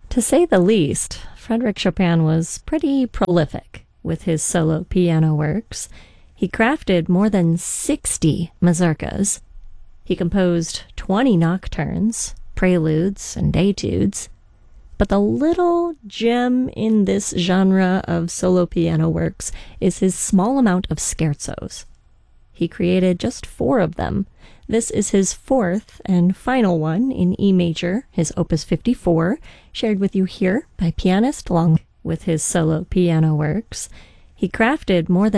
To say the least, Frédéric Chopin was pretty prolific with his solo piano works. He crafted more than 60 mazurkas. He composed 20 nocturnes, preludes, and etudes. But the little gem in this genre of solo piano works is his small amount of scherzos. He created just 4 of them. This is his 4th and final one in E major, his Opus 54, shared with you here by pianist along with his solo piano works. He crafted more than